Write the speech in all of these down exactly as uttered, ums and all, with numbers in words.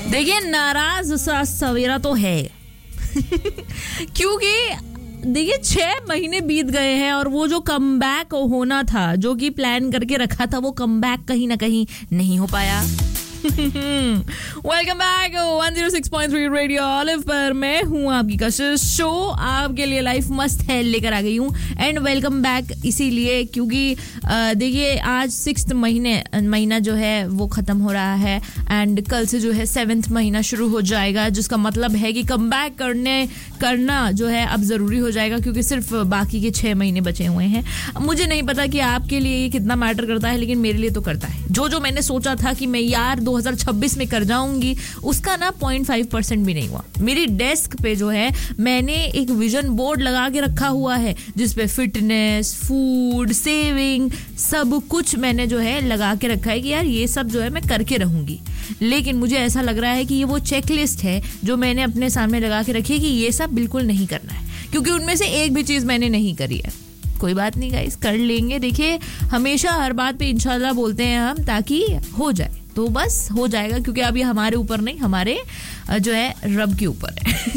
देखिए नाराज सा सवेरा तो है क्योंकि देखिए छह महीने बीत गए हैं और वो जो कमबैक होना था, जो कि प्लान करके रखा था, वो कमबैक कहीं ना कहीं नहीं हो पाया। Welcome back one zero six point three radio olive पर मैं हूँ आपकी कशिश। शो आपके लिए लाइफ मस्त है लेकर आ गई हूँ। एंड वेलकम बैक इसीलिए क्योंकि देखिए आज सिक्स्थ महीने महीना जो है वो ख़त्म हो रहा है एंड कल से जो है सेवेंथ महीना शुरू हो जाएगा, जिसका मतलब है कि कम बैक करने करना जो है अब ज़रूरी हो जाएगा क्योंकि सिर्फ बाकी के छः महीने बचे हुए हैं। मुझे नहीं पता कि आपके लिए ये कितना मैटर करता है, लेकिन मेरे लिए तो करता है। जो जो मैंने सोचा था कि मैं यार दो हज़ार छब्बीस में कर जाऊंगी, उसका ना पॉइंट फाइव परसेंट भी नहीं हुआ। मेरी डेस्क पे जो है मैंने एक विजन बोर्ड लगा के रखा हुआ है जिसपे फिटनेस, फूड, सेविंग सब कुछ मैंने जो है लगा के रखा है कि यार ये सब जो है मैं करके रहूंगी। लेकिन मुझे ऐसा लग रहा है कि ये वो चेकलिस्ट है जो मैंने अपने सामने लगा के रखी है कि ये सब बिल्कुल नहीं करना है, क्योंकि उनमें से एक भी चीज मैंने नहीं करी है। कोई बात नहीं गाइस, कर लेंगे। देखिए हमेशा हर बात पे इंशाल्लाह बोलते हैं हम ताकि हो जाए, तो बस हो जाएगा क्योंकि अब ये हमारे ऊपर नहीं, हमारे जो है रब के ऊपर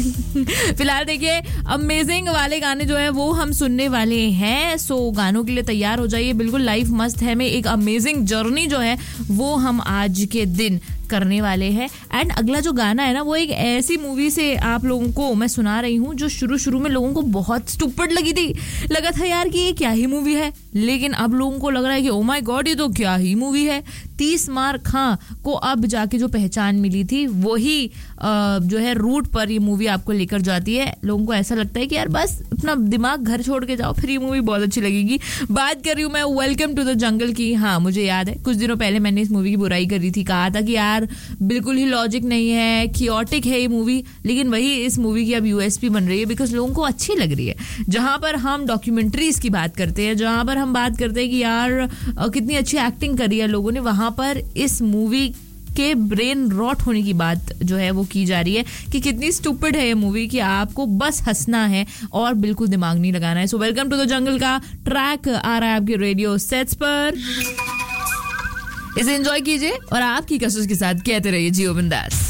है। फिलहाल देखिए अमेजिंग वाले गाने जो है वो हम सुनने वाले हैं, सो गानों के लिए तैयार हो जाइए। बिल्कुल लाइफ मस्त है में एक अमेजिंग जर्नी जो है वो हम आज के दिन करने वाले हैं। एंड अगला जो गाना है ना वो एक ऐसी मूवी से आप लोगों को मैं सुना रही हूँ जो शुरू शुरू में लोगों को बहुत स्टूपिड लगी थी। लगा था यार कि ये क्या ही मूवी है, लेकिन अब लोगों को लग रहा है कि ओ माय गॉड ये तो क्या ही मूवी है। तीस मार खां को अब जाके जो पहचान मिली थी वही जो है रूट पर ये मूवी आपको लेकर जाती है। लोगों को ऐसा लगता है कि यार बस अपना दिमाग घर छोड़ के जाओ, फिर ये मूवी बहुत अच्छी लगेगी। बात कर रही हूँ मैं वेलकम टू द जंगल की। हाँ मुझे याद है कुछ दिनों पहले मैंने इस मूवी की बुराई करी थी, कहा था कि यार बिल्कुल ही लॉजिक नहीं है, कियोटिक है ये मूवी। लेकिन वही इस मूवी की अब यूएसपी बन रही है बिकॉज लोगों को अच्छी लग रही है। जहां पर हम डॉक्यूमेंट्रीज की बात करते हैं, जहां पर हम बात करते हैं कि यार कितनी अच्छी एक्टिंग करी है लोगों ने, वहां पर इस मूवी के ब्रेन रॉट होने की बात जो है वो की जा रही है कि कितनी स्टूपिड है ये मूवी कि आपको बस हंसना है और बिल्कुल दिमाग नहीं लगाना है। So welcome to the jungle का ट्रैक आ रहा है आपके रेडियो सेट्स पर, इसे एंजॉय कीजिए और आपकी कशिश के साथ कहते रहिए जियो बिंदास।